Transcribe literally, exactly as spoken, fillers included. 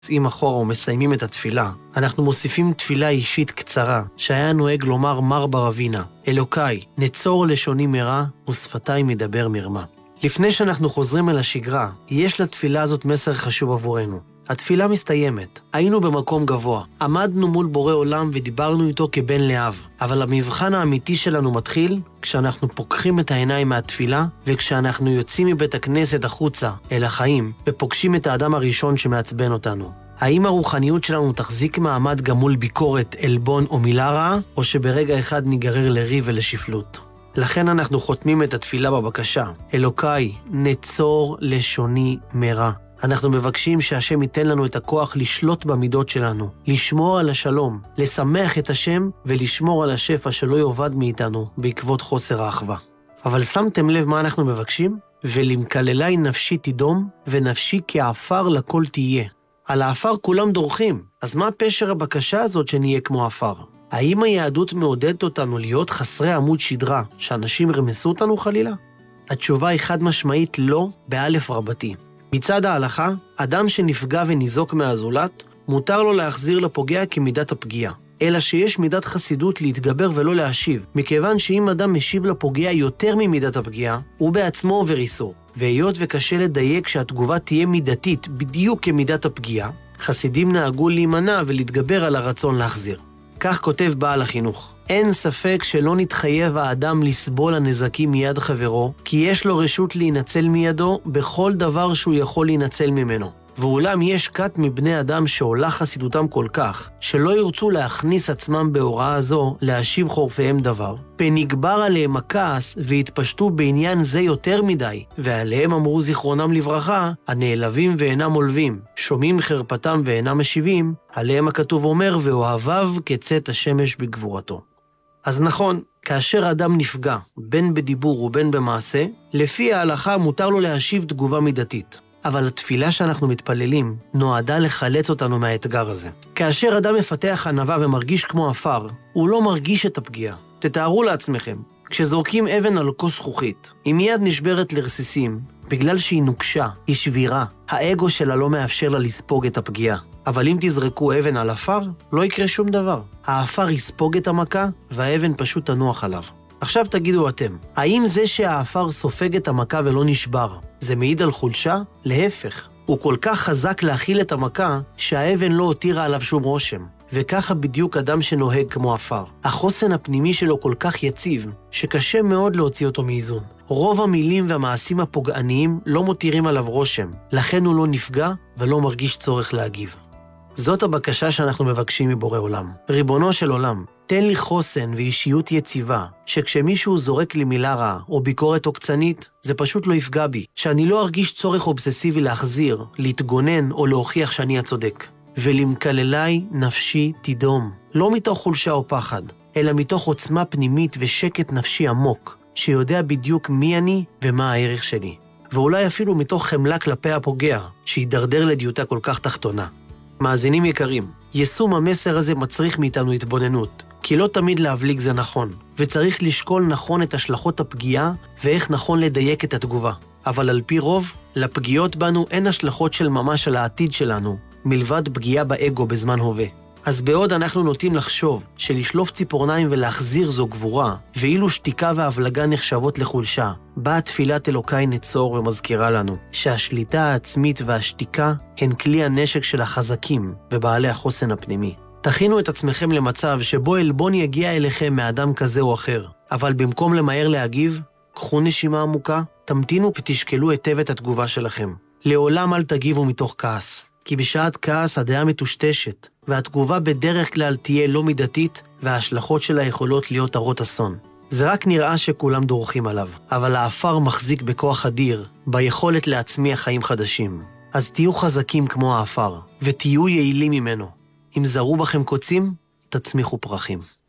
יוצאים אחורה ומסיימים את התפילה, אנחנו מוסיפים תפילה אישית קצרה, שהיה נוהג לומר מר ברבינה, אלוקיי, נצור לשוני מרע ושפתיי מדבר מרמה. לפני שאנחנו חוזרים אל השגרה, יש לתפילה הזאת מסר חשוב עבורנו. התפילה מסתיימת, היינו במקום גבוה, עמדנו מול בורא עולם ודיברנו איתו כבן לאב, אבל המבחן האמיתי שלנו מתחיל כשאנחנו פוקחים את העיניים מהתפילה, וכשאנחנו יוצאים מבית הכנסת החוצה אל החיים, ופוגשים את האדם הראשון שמעצבן אותנו. האם הרוחניות שלנו תחזיק מעמד גם מול ביקורת, אלבון או מילה רעה, או שברגע אחד ניגרר לריב ולשפלות? לכן אנחנו חותמים את התפילה בבקשה, אלוקיי, נצור לשוני מרע. אנחנו מבקשים שהשם ייתן לנו את הכוח לשלוט במידות שלנו, לשמור על השלום, לשמח את השם ולשמור על השפע שלא יאבד מאיתנו בעקבות חוסר האחווה. אבל שמתם לב מה אנחנו מבקשים? ולמקללי נפשי תדום ונפשי כעפר לכל תהיה. על העפר כולם דורכים, אז מה פשר הבקשה הזאת שנהיה כמו עפר? האם היהדות מעודדת אותנו להיות חסרי עמוד שדרה, שאנשים רמסו אותנו חלילה? התשובה היא חד משמעית לא באלף רבתי. מצד ההלכה, אדם שנפגע וניזוק מהזולת, מותר לו להחזיר לפוגע כמידת הפגיעה. אלא שיש מידת חסידות להתגבר ולא להשיב, מכיוון שאם אדם משיב לפוגע יותר ממידת הפגיעה, הוא בעצמו עובר איסור. והיות וקשה לדייק שהתגובה תהיה מידתית בדיוק כמידת הפגיעה, חסידים נהגו להימנע ולהתגבר על הרצון להחזיר. כך כותב בעל החינוך. אין ספק שלא נתחייב האדם לסבול הנזקים מיד חברו, כי יש לו רשות להינצל מידו בכל דבר שהוא יכול להינצל ממנו. ואולם יש כת מבני אדם שעולה חסידותם כל כך, שלא ירצו להכניס עצמם בהוראה זו להשיב חורפיהם דבר, פנגבר עליהם הכעס והתפשטו בעניין זה יותר מדי, ועליהם אמרו זיכרונם לברכה, הנעלבים ואינם עולבים, שומעים חרפתם ואינם משיבים, עליהם הכתוב אומר, ואוהביו כצאת השמש בגבורתו. אז נכון, כאשר אדם נפגע, בין בדיבור ובין במעשה, לפי ההלכה מותר לו להשיב תגובה מידתית. אבל התפילה שאנחנו מתפללים נועדה לחלץ אותנו מהאתגר הזה. כאשר אדם מפתח ענווה ומרגיש כמו עפר, הוא לא מרגיש את הפגיעה. תתארו לעצמכם, כשזורקים אבן על כוס זכוכית, היא מיד נשברת לרסיסים, בגלל שהיא נוקשה, היא שבירה, האגו שלה לא מאפשר לה לספוג את הפגיעה. אבל אם תזרקו אבן על עפר, לא יקרה שום דבר. העפר יספוג את המכה, והאבן פשוט תנוח עליו. עכשיו תגידו אתם, האם זה שהעפר סופג את המכה ולא נשבר, זה מעיד על חולשה? להפך, הוא כל כך חזק להכיל את המכה, שהאבן לא הותירה עליו שום רושם. וככה בדיוק אדם שנוהג כמו עפר. החוסן הפנימי שלו כל כך יציב, שקשה מאוד להוציא אותו מאיזון. רוב המילים והמעשים הפוגעניים לא מותירים עליו רושם, לכן הוא לא נפגע ולא מרגיש צורך להגיב. זאת הבקשה שאנחנו מבקשים מבורא עולם. ריבונו של עולם, תן לי חוסן ואישיות יציבה, שכשמישהו זורק לי מילה רעה או ביקורת עוקצנית, זה פשוט לא יפגע בי, שאני לא ארגיש צורך אובססיבי להחזיר, להתגונן או להוכיח שאני הצודק. ולמקללי נפשי תדום, לא מתוך חולשה או פחד, אלא מתוך עוצמה פנימית ושקט נפשי עמוק, שיודע בדיוק מי אני ומה הערך שלי. ואולי אפילו מתוך חמלה כלפי הפוגע, שידרדר לדיוטה כל כך תחתונה. מאזינים יקרים, יישום המסר הזה מצריך מאיתנו התבוננות, כי לא תמיד להבליג זה נכון, וצריך לשקול נכון את השלכות הפגיעה ואיך נכון לדייק את התגובה. אבל על פי רוב, לפגיעות בנו אין השלכות של ממש על העתיד שלנו, מלבד פגיעה באגו בזמן הווה. אז בעוד אנחנו נוטים לחשוב שלשלוף ציפורניים ולהחזיר זו גבורה, ואילו שתיקה והבלגה נחשבות לחולשה, באה תפילת אלוקיי נצור ומזכירה לנו שהשליטה העצמית והשתיקה הן כלי הנשק של החזקים ובעלי החוסן הפנימי. תכינו את עצמכם למצב שבו אלבון יגיע אליכם מאדם כזה או אחר, אבל במקום למהר להגיב, קחו נשימה עמוקה, תמתינו ותשקלו היטב את התגובה שלכם. לעולם אל תגיבו מתוך כעס, כי בשעת כעס הדעה מטושטשת, והתגובה בדרך כלל תהיה לא מידתית, וההשלכות שלה יכולות להיות הרות אסון. זה רק נראה שכולם דורכים עליו, אבל העפר מחזיק בכוח אדיר, ביכולת להצמיח חיים חדשים. אז תהיו חזקים כמו העפר, ותהיו יעילים ממנו. אם זרו בכם קוצים, תצמיחו פרחים.